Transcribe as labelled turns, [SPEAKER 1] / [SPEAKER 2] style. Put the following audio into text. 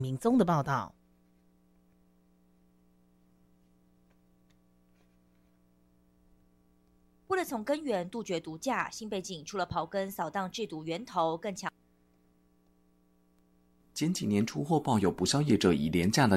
[SPEAKER 1] 民宗的报道。
[SPEAKER 2] 为了从根源杜绝毒驾，新北警除了刨根扫荡制毒源头，更强。
[SPEAKER 3] 前几年出货报有不少业者以廉价的